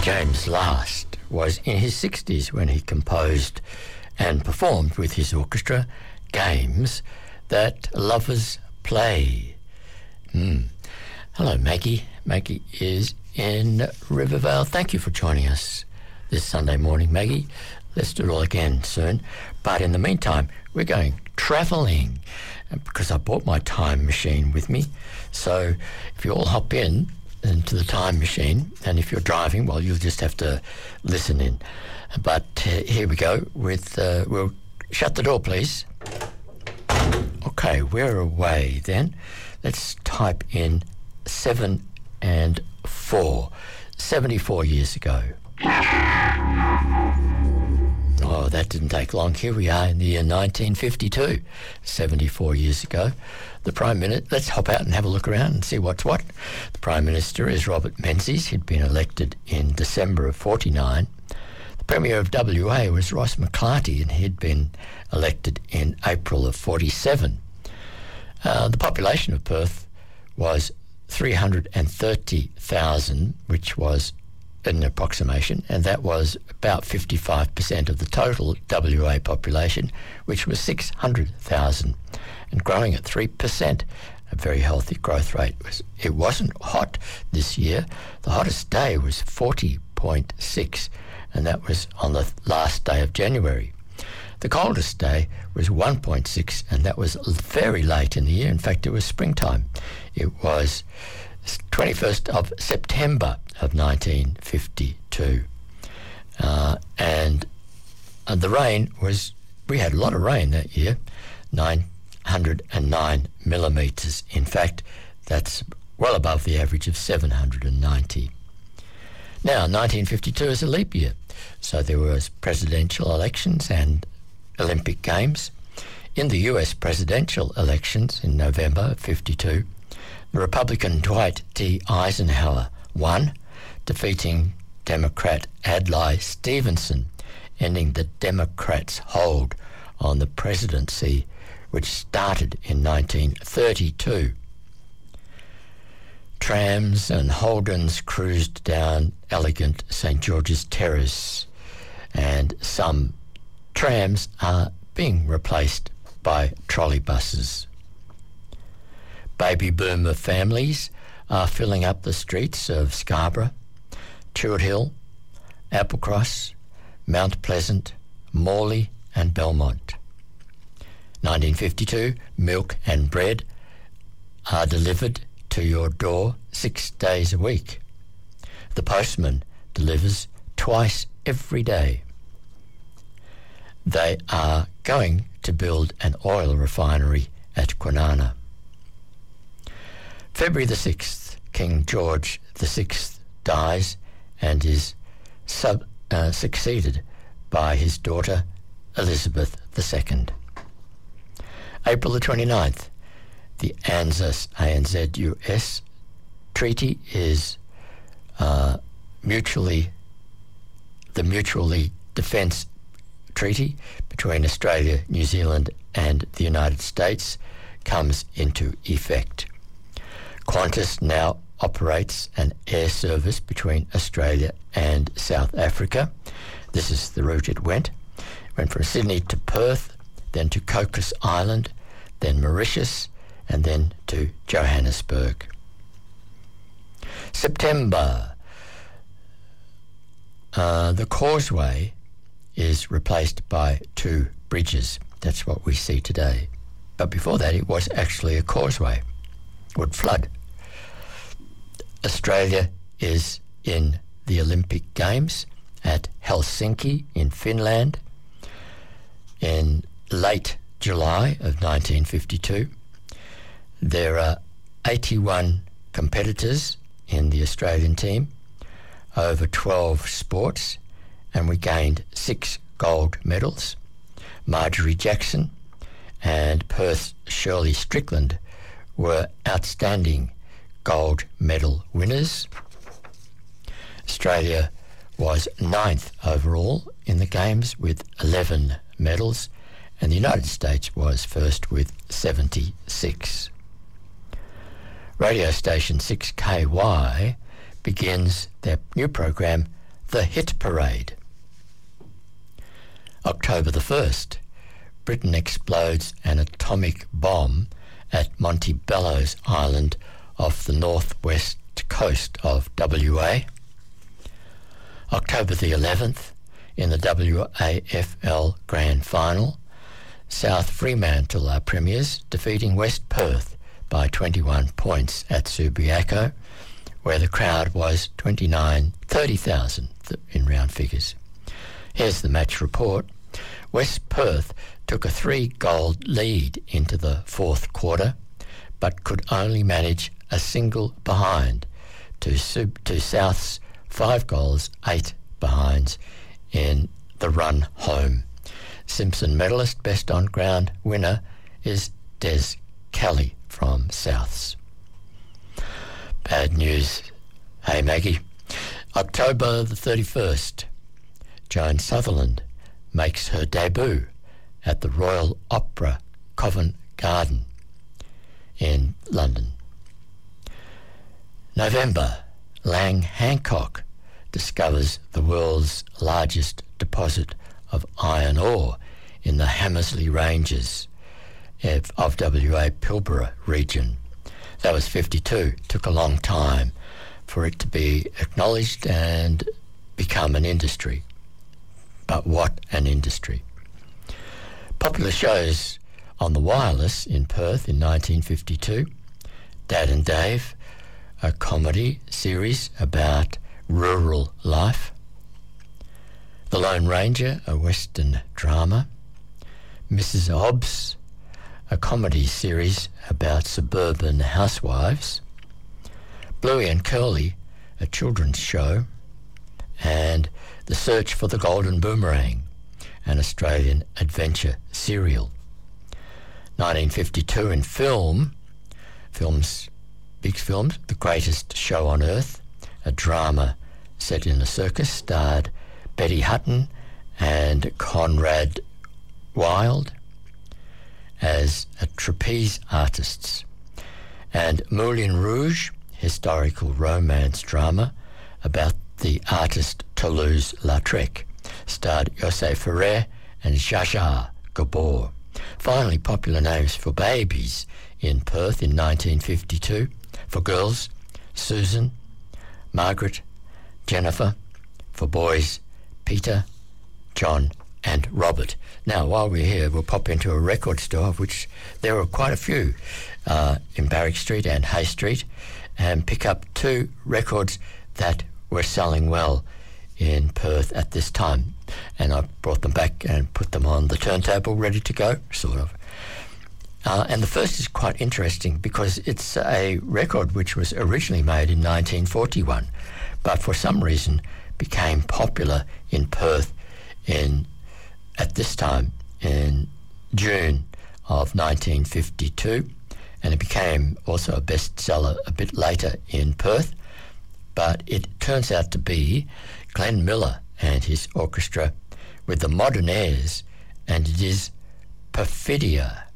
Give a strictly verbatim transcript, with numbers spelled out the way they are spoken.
James Last was in his sixties when he composed and performed with his orchestra games that lovers play. Mm. Hello, Maggie. Maggie is in Rivervale. Thank you for joining us this Sunday morning, Maggie. Let's do it all again soon. But in the meantime, we're going travelling because I brought my time machine with me. So if you all hop in into the time machine, and if you're driving, well, you'll just have to listen in. But uh, here we go with, uh, we'll shut the door, please. Okay, we're away then. Let's type in seven and four. seventy-four years ago. Oh, that didn't take long. Here we are in the year nineteen fifty-two, seventy-four years ago. The Prime Minister, let's hop out and have a look around and see what's what. The Prime Minister is Robert Menzies. He'd been elected in December of forty-nine. The Premier of W A was Ross McClarty, and he'd been elected in April of forty-seven. Uh, the population of Perth was three hundred thirty thousand, which was an approximation, and that was about fifty-five percent of the total W A population, which was six hundred thousand, and growing at three percent, a very healthy growth rate. It wasn't hot this year. The hottest day was forty point six, and that was on the last day of January. The coldest day was one point six, and that was very late in the year. In fact, it was springtime. It was twenty-first of September of nineteen fifty-two. Uh, and, and the rain was, we had a lot of rain that year, nine hundred nine millimetres. In fact, that's well above the average of seven hundred ninety. Now, nineteen fifty-two is a leap year, so there was presidential elections and Olympic Games. In the U S presidential elections in November of fifty-two, the Republican Dwight D. Eisenhower won, defeating Democrat Adlai Stevenson, ending the Democrats' hold on the presidency, which started in nineteen thirty-two. Trams and Holdens cruised down elegant Saint George's Terrace, and some trams are being replaced by trolley buses. Baby boomer families are filling up the streets of Scarborough, Chewett Hill, Applecross, Mount Pleasant, Morley and Belmont. nineteen fifty-two, milk and bread are delivered to your door six days a week. The postman delivers twice every day. They are going to build an oil refinery at Kwinana. February the sixth, King George the sixth dies and is sub, uh, succeeded by his daughter Elizabeth the second. April the twenty-ninth, the ANZUS, A N Z U S treaty is uh, mutually, the mutually defence treaty between Australia, New Zealand and the United States comes into effect. Qantas now operates an air service between Australia and South Africa. This is the route it went. It went from Sydney to Perth, then to Cocos Island, then Mauritius, and then to Johannesburg. September. Uh, the causeway is replaced by two bridges. That's what we see today. But before that, it was actually a causeway. It would flood. Australia is in the Olympic Games at Helsinki in Finland in late July of nineteen fifty-two. There are eighty-one competitors in the Australian team, over twelve sports, and we gained six gold medals. Marjorie Jackson and Perth's Shirley Strickland were outstanding gold medal winners. Australia was ninth overall in the Games with eleven medals, and the United States was first with seventy-six. Radio station six K Y begins their new program, The Hit Parade. October the first, Britain explodes an atomic bomb at Montebello's Island off the northwest coast of W A. October the eleventh, in the W A F L Grand Final, South Fremantle are premiers, defeating West Perth by twenty-one points at Subiaco, where the crowd was twenty-nine, thirty thousand in round figures. Here's the match report. West Perth took a three-goal lead into the fourth quarter, but could only manage a single behind to, Sub- to South's five goals, eight behinds in the run home. Simpson medalist, best on-ground winner is Des Kelly from Souths. Bad news, hey Maggie. October the thirty-first, Joan Sutherland makes her debut at the Royal Opera Covent Garden in London. November, Lang Hancock discovers the world's largest deposit of iron ore in the Hamersley Ranges of, of W A Pilbara region. That was fifty-two. Took a long time for it to be acknowledged and become an industry. But what an industry. Popular shows on the wireless in Perth in nineteen fifty-two. Dad and Dave, a comedy series about rural life. The Lone Ranger, a Western drama. Missus Hobbs, a comedy series about suburban housewives. Bluey and Curly, a children's show. And The Search for the Golden Boomerang, an Australian adventure serial. nineteen fifty-two in film, films, big films, The Greatest Show on Earth, a drama set in a circus, starred Betty Hutton and Conrad Wild as a trapeze artists. And Moulin Rouge, historical romance drama about the artist Toulouse-Lautrec, starred José Ferrer and Zsa Zsa Gabor. Finally, popular names for babies in Perth in nineteen fifty-two. For girls, Susan, Margaret, Jennifer. For boys, Peter, John and Robert. Now, while we're here, we'll pop into a record store, of which there are quite a few uh, in Barrack Street and Hay Street, and pick up two records that were selling well in Perth at this time. And I brought them back and put them on the turntable, ready to go, sort of. Uh, and the first is quite interesting because it's a record which was originally made in nineteen forty-one, but for some reason became popular in Perth in at this time in June of nineteen fifty-two, and it became also a bestseller a bit later in Perth. But it turns out to be Glenn Miller and his orchestra with the modern airs, and it is Perfidia.